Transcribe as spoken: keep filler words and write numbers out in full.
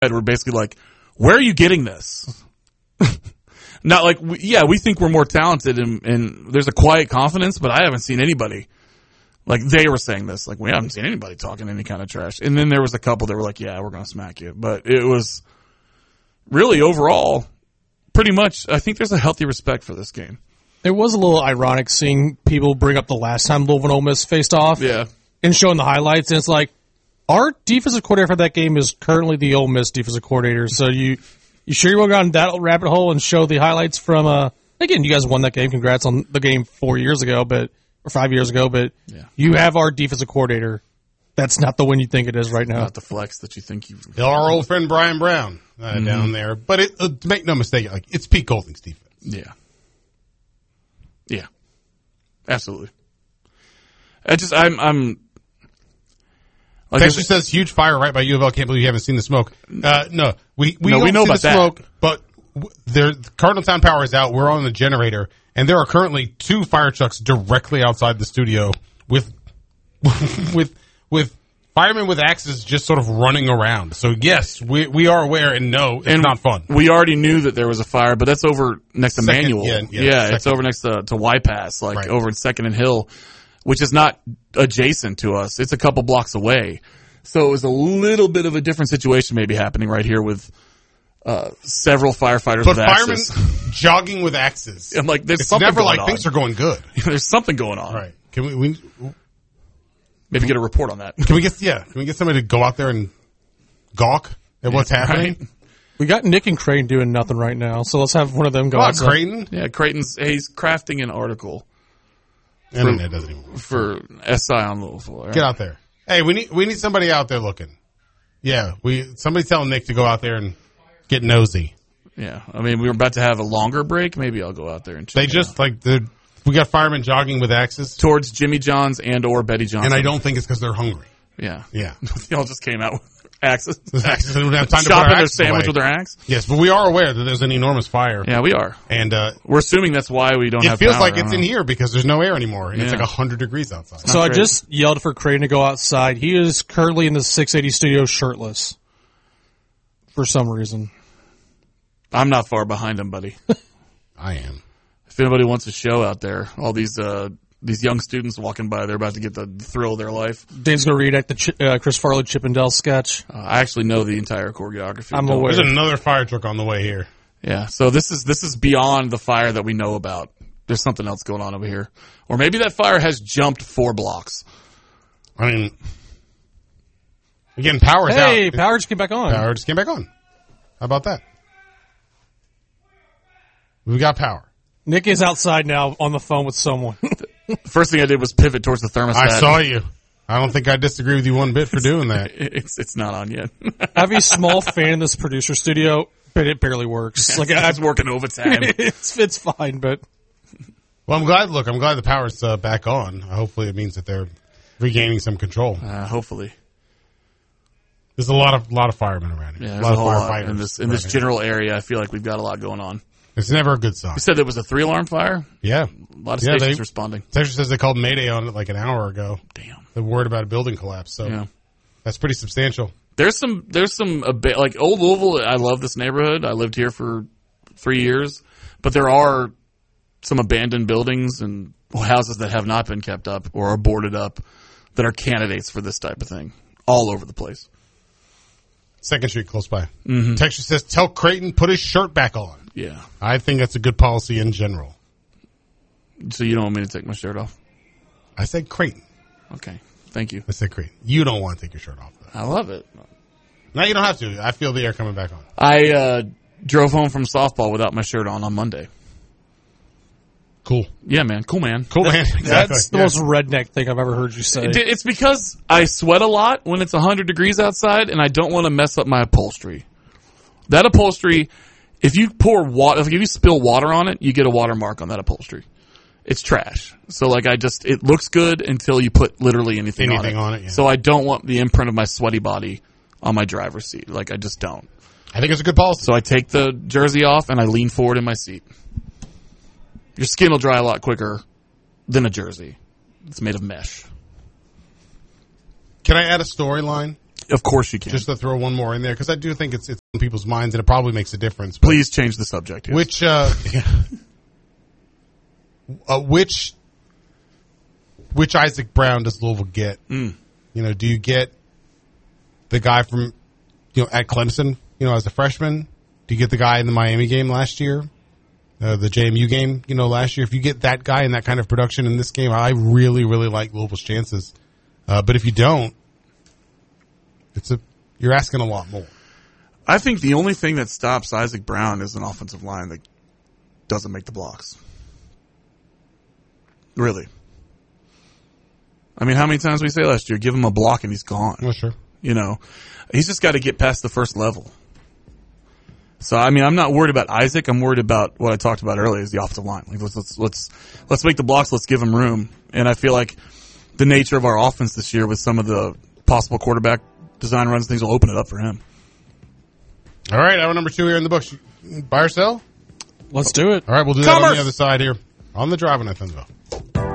were basically like, where are you getting this? Not like, we, yeah, we think we're more talented and, and there's a quiet confidence, but I haven't seen anybody. Like, they were saying this. Like, we haven't seen anybody talking any kind of trash. And then there was a couple that were like, yeah, we're going to smack you. But it was really, overall, pretty much, I think there's a healthy respect for this game. It was a little ironic seeing people bring up the last time Louisville and Ole Miss faced off. Yeah. And showing the highlights. And it's like, our defensive coordinator for that game is currently the Ole Miss defensive coordinator. So you, you sure you want to go down that rabbit hole and show the highlights from, uh, again, you guys won that game. Congrats on the game four years ago, but, or five years ago, but yeah. You have our defensive coordinator. That's not the win you think it is right now. Not the flex that you think you. Our old friend Brian Brown uh, mm-hmm. down there, but it, uh, make no mistake, like it's Pete Golding's defense. Yeah, yeah, absolutely. I just, I'm, I'm. Like Texas says huge fire right by U of L. Can't believe you haven't seen the smoke. Uh, no, we we, no, don't we know see about the smoke, that. But there, Cardinal Town power is out. We're on the generator. And there are currently two fire trucks directly outside the studio with with with firemen with axes just sort of running around. So yes, we we are aware and no, it's and not fun. We already knew that there was a fire, but that's over next to second, Manual. Yeah, yeah, yeah it's over next to to Y Pass, like right. over in Second and Hill, which is not adjacent to us. It's a couple blocks away. So it was a little bit of a different situation maybe happening right here with Uh, several firefighters but with firemen axes. jogging with axes. I'm like, there's it's something never going like on. things are going good. There's something going on. Right? Can we, we maybe get a report on that? Can we get yeah? Can we get somebody to go out there and gawk at what's yeah, happening? Right? We got Nick and Creighton doing nothing right now, so let's have one of them go. Come on, outside. Creighton. Yeah, Creighton's he's crafting an article for, Internet doesn't even work. for S I on Louisville. Right? Get out there. Hey, we need we need somebody out there looking. Yeah, we somebody tell Nick to go out there and get nosy. Yeah, I mean, we were about to have a longer break. Maybe I'll go out there and check They just, like, the we got firemen jogging with axes. Towards Jimmy John's and or Betty Johnson. And I don't think it's because they're hungry. Yeah. Yeah. They all just came out with axes. axes and we don't have time to put Chopping our their axes sandwich away. with their axe? Yes, but we are aware that there's an enormous fire. Yeah, we are. And uh, we're assuming that's why we don't it have feels power. like it's in here because there's no air anymore. And Yeah. it's like one hundred degrees outside. So I great. just yelled for Creighton to go outside. He is currently in the six eighty studio shirtless. For some reason. I'm not far behind him, buddy. I am. If anybody wants a show out there, all these uh, these young students walking by, they're about to get the thrill of their life. Dave's going to reenact the Ch- uh, Chris Farley Chippendale sketch. Uh, I actually know the entire choreography. I'm Don't- aware. There's another fire truck on the way here. Yeah, so this is this is beyond the fire that we know about. There's something else going on over here. Or maybe that fire has jumped four blocks. I mean, again, power's out. Hey, power just came back on. Power just came back on. How about that? We got power. Nick is outside now on the phone with someone. The first thing I did was pivot towards the thermostat. I saw you. I don't think I disagree with you one bit for doing that. It's it's not on yet. I have a small fan in this producer studio, but it barely works. Like I I, was working overtime. it's it's fine, but Well, I'm glad. Look, I'm glad the power's uh, back on. Hopefully, it means that they're regaining some control. Uh, hopefully, There's a lot of lot of firemen around here. yeah. a There's lot a of whole lot firefighters in this in around this here. general area. I feel like we've got a lot going on. It's never a good sign. You said there was a three alarm fire. Yeah, A lot of Yeah, stations they- responding. Texas says they called Mayday on it like an hour ago. Damn. They're worried about a building collapse. So Yeah. that's pretty substantial. There's some, there's some, a bit, like Old Louisville, I love this neighborhood. I lived here for three years, but there are some abandoned buildings and houses that have not been kept up or are boarded up that are candidates for this type of thing all over the place. Second Street close by. Mm-hmm. Texas says tell Creighton put his shirt back on. Yeah. I think that's a good policy in general. So you don't want me to take my shirt off? I said Creighton. Okay. Thank you. I said Creighton. You don't want to take your shirt off, though. I love it. No, you don't have to. I feel the air coming back on. I, uh, drove home from softball without my shirt on on Monday. Cool. Yeah, man. Cool, man. Cool, man. Exactly. that's the Yeah. most redneck thing I've ever heard you say. It- It's because I sweat a lot when it's one hundred degrees outside, and I don't want to mess up my upholstery. That upholstery, if you pour water, if you spill water on it, you get a watermark on that upholstery. It's trash. So, like, I just, it looks good until you put literally anything, Anything on it. on it, yeah. So I don't want the imprint of my sweaty body on my driver's seat. Like, I just don't. I think it's a good policy. So I take the jersey off and I lean forward in my seat. Your skin will dry a lot quicker than a jersey. It's made of mesh. Can I add a storyline? Of course you can. Just to throw one more in there, because I do think it's it's in people's minds, and it probably makes a difference. But Please change the subject. Yes. which, uh, uh, which, which Isaac Brown does Louisville get? Mm. You know, do you get the guy from, you know, at Clemson, you know, as a freshman? Do you get the guy in the Miami game last year? Uh, the J M U game, you know, last year? If you get that guy in that kind of production in this game, I really, really like Louisville's chances. Uh, but if you don't, it's a, you're asking a lot more. I think the only thing that stops Isaac Brown is an offensive line that doesn't make the blocks. Really. I mean, how many times we say last year, give him a block and he's gone. Well, sure. You know, he's just got to get past the first level. So, I mean, I'm not worried about Isaac. I'm worried about what I talked about earlier is the offensive line. Like, let's, let's, let's, let's make the blocks. Let's give him room. And I feel like the nature of our offense this year with some of the possible quarterback design runs, things will open it up for him. All right. Hour number two here in the books. Buy or sell? Let's do it. All right. We'll do that Commerce. on the other side here on the Drive on F M L.